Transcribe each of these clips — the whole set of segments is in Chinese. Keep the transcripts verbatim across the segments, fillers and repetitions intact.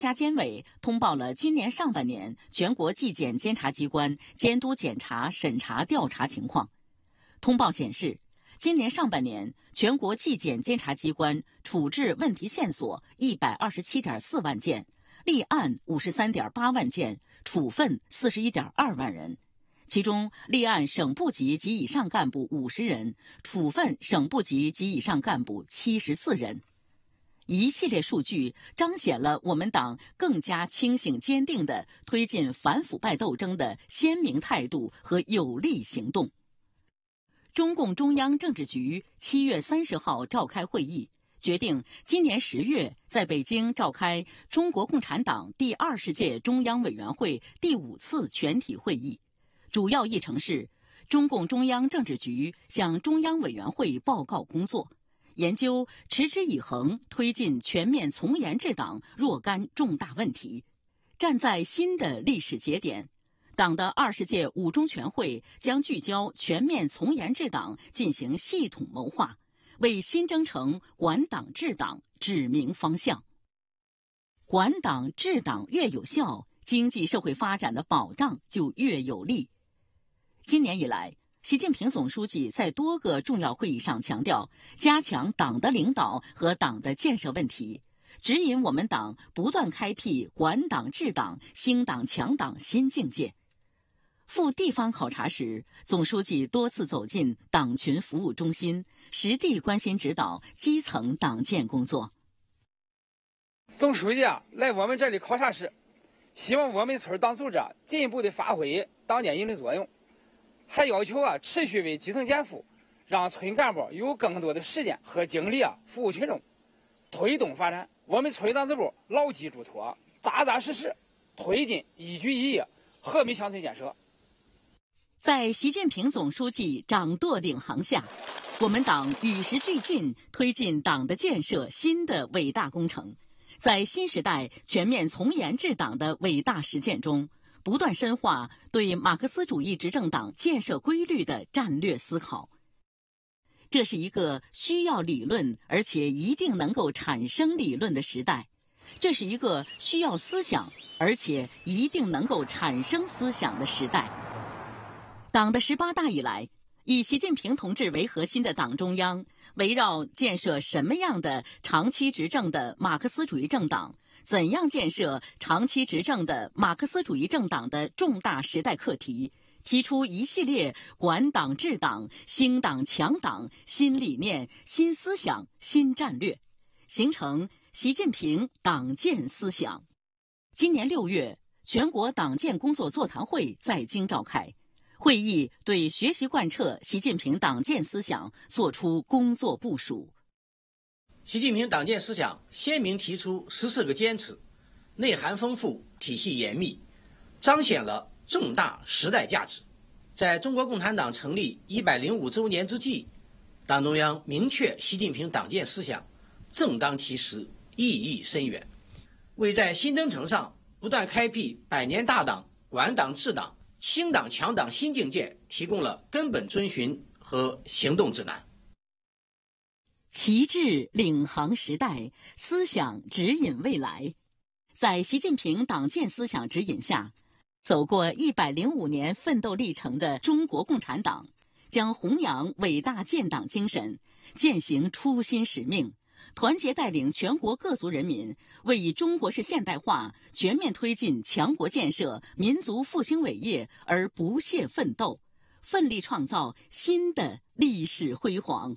家监委通报了今年上半年全国纪检监察机关监督检查审查调查情况。通报显示，今年上半年全国纪检监察机关处置问题线索一百二十七点四万件，立案五十三点八万件，处分四十一点二万人。其中，立案省部级及以上干部五十人，处分省部级及以上干部七十四人。一系列数据彰显了我们党更加清醒坚定地推进反腐败斗争的鲜明态度和有力行动。中共中央政治局七月三十号召开会议，决定今年十月在北京召开中国共产党第二十届中央委员会第五次全体会议。主要议程是中共中央政治局向中央委员会报告工作，研究持之以恒推进全面从严治党若干重大问题。站在新的历史节点，党的二十届五中全会将聚焦全面从严治党进行系统谋划，为新征程管党治党指明方向。管党治党越有效，经济社会发展的保障就越有力。今年以来，习近平总书记在多个重要会议上强调，加强党的领导和党的建设问题，指引我们党不断开辟管党治党、兴党强党新境界。赴地方考察时，总书记多次走进党群服务中心，实地关心指导基层党建工作。 总书记啊，来我们这里考察时，希望我们村党组织进一步的发挥党建引领作用，还要求啊持续为基层减负，让村干部有更多的时间和精力啊服务群众，推动发展。我们村党支部牢记嘱托，扎扎实实推进一举一役和平乡村建设。 在习近平总书记掌舵领航下，我们党与时俱进，推进党的建设新的伟大工程。在新时代全面从严治党的伟大实践中，不断深化对马克思主义执政党建设规律的战略思考。这是一个需要理论，而且一定能够产生理论的时代。这是一个需要思想，而且一定能够产生思想的时代。党的十八大以来，以习近平同志为核心的党中央，围绕建设什么样的长期执政的马克思主义政党，怎样建设长期执政的马克思主义政党的重大时代课题，提出一系列管党治党、兴党强党新理念、新思想、新战略，形成习近平党建思想。今年六月，全国党建工作座谈会在京召开，会议对学习贯彻习近平党建思想作出工作部署。 习近平党建思想鲜明提出十四个坚持，内涵丰富，体系严密，彰显了重大时代价值。在中国共产党成立一百零五周年之际，党中央明确习近平党建思想正当其时，意义深远，为在新征程上不断开辟百年大党、管党治党、兴党强党新境界提供了根本遵循和行动指南。 旗帜领航时代，思想指引未来。在习近平党建思想指引下，走过一百零五年奋斗历程的中国共产党，将弘扬伟大建党精神，践行初心使命，团结带领全国各族人民，为以中国式现代化全面推进强国建设、民族复兴伟业而不懈奋斗，奋力创造新的历史辉煌。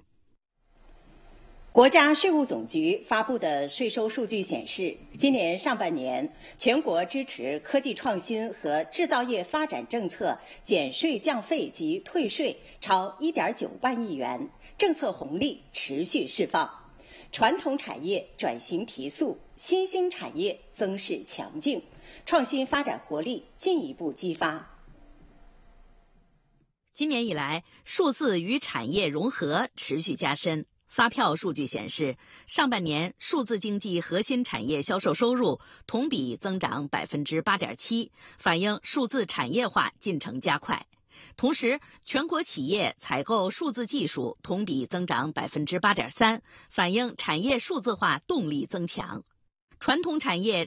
国家税务总局发布的税收数据显示，今年上半年，全国支持科技创新和制造业发展政策减税降费及退税超 一点九万亿元，政策红利持续释放，传统产业转型提速，新兴产业增势强劲，创新发展活力进一步激发。 今年以来，数字与产业融合持续加深。发票数据显示，上半年数字经济核心产业销售收入同比增长 百分之八点七， 反映数字产业化进程加快。同时，全国企业采购数字技术同比增长 百分之八点三， 反映产业数字化动力增强。传统产业